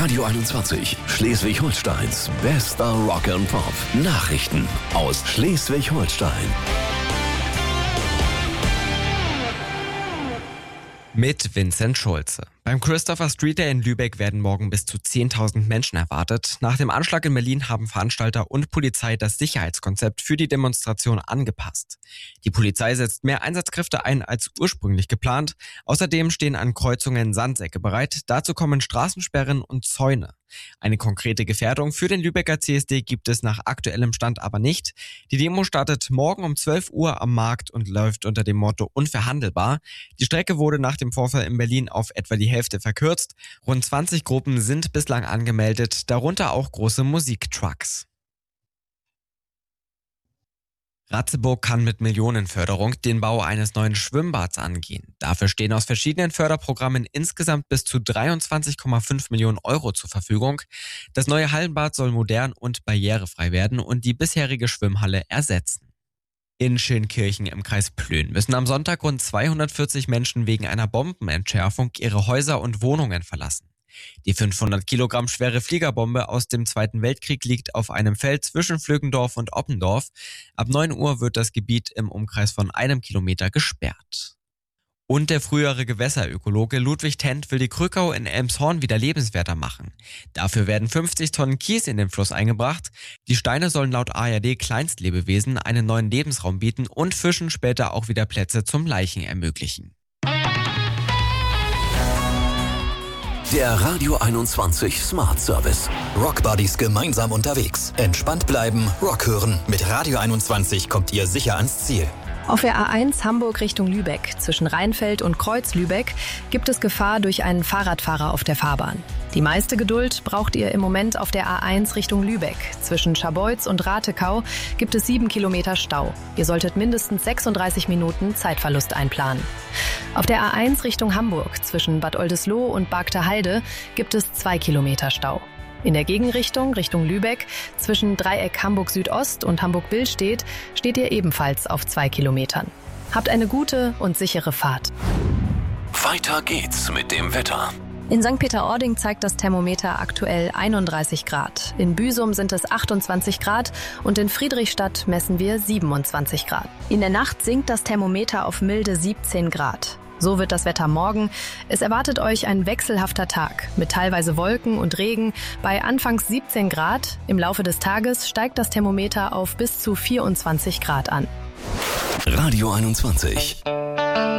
Radio 21, Schleswig-Holsteins bester Rock and Pop. Nachrichten aus Schleswig-Holstein. Mit Vincent Schulze. Beim Christopher Street Day in Lübeck werden morgen bis zu 10.000 Menschen erwartet. Nach dem Anschlag in Berlin haben Veranstalter und Polizei das Sicherheitskonzept für die Demonstration angepasst. Die Polizei setzt mehr Einsatzkräfte ein als ursprünglich geplant. Außerdem stehen an Kreuzungen Sandsäcke bereit. Dazu kommen Straßensperren und Zäune. Eine konkrete Gefährdung für den Lübecker CSD gibt es nach aktuellem Stand aber nicht. Die Demo startet morgen um 12 Uhr am Markt und läuft unter dem Motto unverhandelbar. Die Strecke wurde nach dem Vorfall in Berlin auf etwa die Hälfte verkürzt. Rund 20 Gruppen sind bislang angemeldet, darunter auch große Musiktrucks. Ratzeburg kann mit Millionenförderung den Bau eines neuen Schwimmbads angehen. Dafür stehen aus verschiedenen Förderprogrammen insgesamt bis zu 23,5 Millionen Euro zur Verfügung. Das neue Hallenbad soll modern und barrierefrei werden und die bisherige Schwimmhalle ersetzen. In Schönkirchen im Kreis Plön müssen am Sonntag rund 240 Menschen wegen einer Bombenentschärfung ihre Häuser und Wohnungen verlassen. Die 500 Kilogramm schwere Fliegerbombe aus dem Zweiten Weltkrieg liegt auf einem Feld zwischen Flögendorf und Oppendorf. Ab 9 Uhr wird das Gebiet im Umkreis von 1 Kilometer gesperrt. Und der frühere Gewässerökologe Ludwig Tent will die Krückau in Elmshorn wieder lebenswerter machen. Dafür werden 50 Tonnen Kies in den Fluss eingebracht. Die Steine sollen laut ARD Kleinstlebewesen einen neuen Lebensraum bieten und Fischen später auch wieder Plätze zum Laichen ermöglichen. Der Radio 21 Smart Service. Rockbuddies gemeinsam unterwegs. Entspannt bleiben, Rock hören. Mit Radio 21 kommt ihr sicher ans Ziel. Auf der A1 Hamburg Richtung Lübeck, zwischen Rheinfeld und Kreuz-Lübeck, gibt es Gefahr durch einen Fahrradfahrer auf der Fahrbahn. Die meiste Geduld braucht ihr im Moment auf der A1 Richtung Lübeck. Zwischen Scharbeutz und Ratekau gibt es 7 Kilometer Stau. Ihr solltet mindestens 36 Minuten Zeitverlust einplanen. Auf der A1 Richtung Hamburg, zwischen Bad Oldesloe und Bargter Heide, gibt es 2 Kilometer Stau. In der Gegenrichtung, Richtung Lübeck, zwischen Dreieck Hamburg Südost und Hamburg-Billstedt, steht ihr ebenfalls auf 2 Kilometern. Habt eine gute und sichere Fahrt. Weiter geht's mit dem Wetter. In St. Peter-Ording zeigt das Thermometer aktuell 31 Grad. In Büsum sind es 28 Grad und in Friedrichstadt messen wir 27 Grad. In der Nacht sinkt das Thermometer auf milde 17 Grad. So wird das Wetter morgen. Es erwartet euch ein wechselhafter Tag mit teilweise Wolken und Regen bei anfangs 17 Grad. Im Laufe des Tages steigt das Thermometer auf bis zu 24 Grad an. Radio 21.